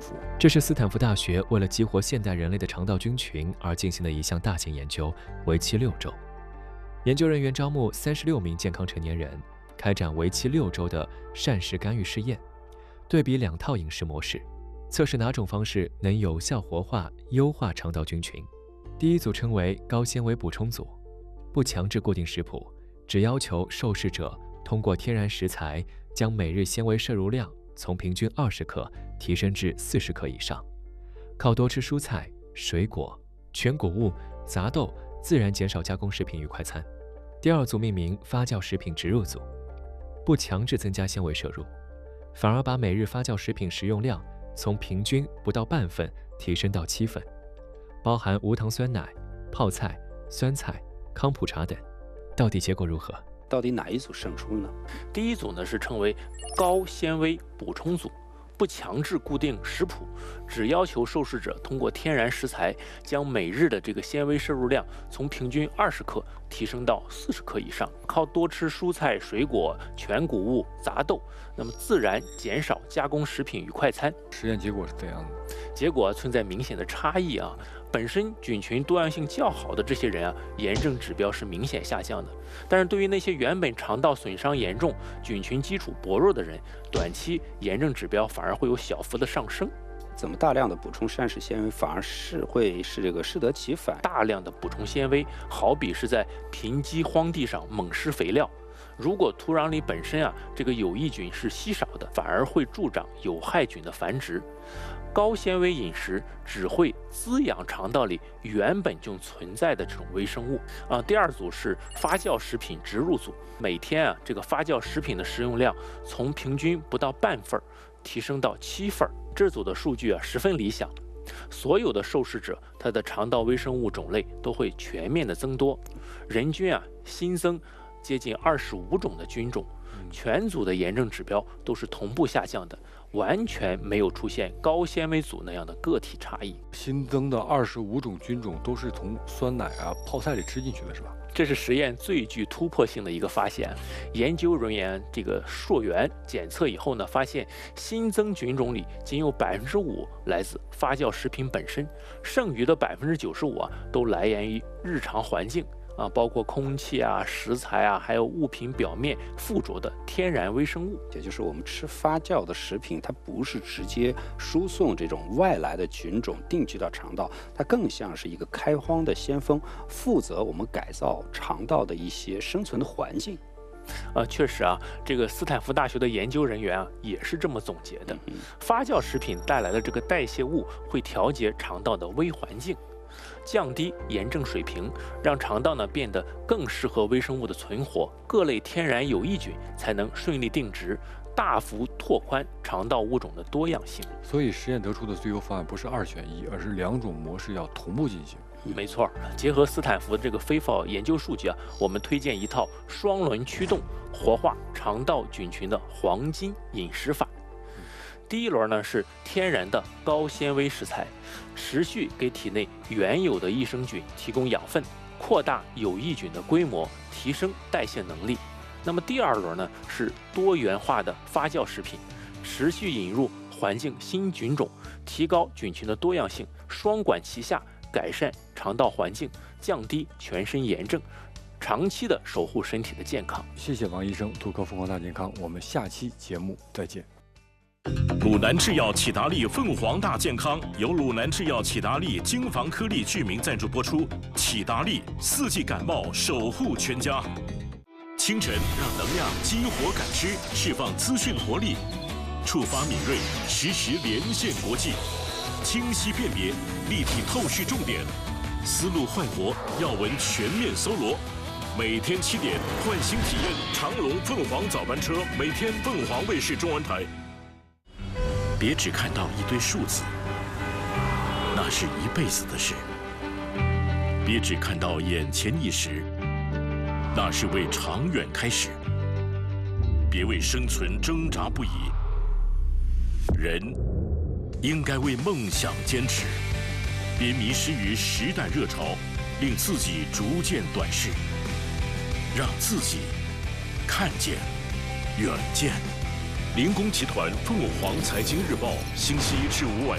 服。 这是斯坦福大学为了激活现代人类的肠道菌群而进行的一项大型研究，为期6周。研究人员招募36名健康成年人，开展为期6周的膳食干预试验，对比2套饮食模式，测试哪种方式能有效活化、优化肠道菌群。第一组称为高纤维补充组，不强制固定食谱，只要求受试者通过天然食材将每日纤维摄入量从平均20克提升至40克以上，靠多吃蔬菜、水果、全谷物、杂豆，自然减少加工食品与快餐。第二组命名发酵食品植入组，不强制增加纤维摄入，反而把每日发酵食品食用量从平均不到半份提升到7份，包含无糖酸奶、泡菜、酸菜、康普茶等。到底结果如何？ 到底哪一组胜出呢？ 第一组呢是称为高纤维补充组，不强制固定食谱，只要求受试者通过天然食材将每日的这个纤维摄入量从平均20克提升到40克以上，靠多吃蔬菜、水果、全谷物、杂豆，那么自然减少加工食品与快餐。 实验结果是怎样的？ 结果存在明显的差异啊。本身菌群多样性较好的这些人啊，炎症指标是明显下降的。但是对于那些原本肠道损伤严重、菌群基础薄弱的人，短期炎症指标反而会有小幅的上升。 怎么大量的补充膳食纤维反而会这个适得其反？ 大量的补充纤维，好比是在贫瘠荒地上猛施肥料。如果土壤里本身这个有益菌是稀少的，反而会助长有害菌的繁殖。高纤维饮食只会滋养肠道里原本就存在的这种微生物第二组是发酵食品植入组，每天这个发酵食品的食用量从平均不到半份提升到7份。这组的数据十分理想，所有的受试者他的肠道微生物种类都会全面的增多，人均新增接近25种的菌种，全组的炎症指标都是同步下降的，完全没有出现高纤维组那样的个体差异。 新增的25种菌种都是从酸奶泡菜里吃进去的，是吧？ 这是实验最具突破性的一个发现。研究人员这个溯源检测以后呢，发现新增菌种里仅有5%来自发酵食品本身，剩余的95%都来源于日常环境包括空气食材还有物品表面附着的天然微生物。 也就是我们吃发酵的食品，它不是直接输送这种外来的菌种定居到肠道，它更像是一个开荒的先锋，负责我们改造肠道的一些生存的环境。 确实这个斯坦福大学的研究人员也是这么总结的。发酵食品带来的这个代谢物会调节肠道的微环境，降低炎症水平，让肠道呢变得更适合微生物的存活，各类天然有益菌才能顺利定植，大幅拓宽肠道物种的多样性。 所以实验得出的最优方案不是2选1，而是2种模式要同步进行。 没错，结合斯坦福的这个非暴研究数据我们推荐一套双轮驱动活化肠道菌群的黄金饮食法。第一轮呢是天然的高纤维食材，持续给体内原有的益生菌提供养分，扩大有益菌的规模，提升代谢能力。那么第二轮呢是多元化的发酵食品，持续引入环境新菌种，提高菌群的多样性，双管齐下，改善肠道环境，降低全身炎症，长期的守护身体的健康。 谢谢王医生，图克疯狂大健康，我们下期节目再见。 鲁南制药启达利凤凰大健康由鲁南制药启达利精防颗粒剧名赞助播出。启达利4季感冒守护全家。清晨让能量激活感知，释放资讯活力，触发敏锐，实时连线国际，清晰辨别，立体透视重点，思路焕活，要闻全面搜罗。每天7点唤醒体验长隆凤凰早班车，每天凤凰卫视中文台。别只看到一堆数字，那是一辈子的事；别只看到眼前一时，那是为长远开始。别为生存挣扎不已，人应该为梦想坚持。别迷失于时代热潮，令自己逐渐短视，让自己看见远见。林工集团凤凰财经日报，星期1至5晚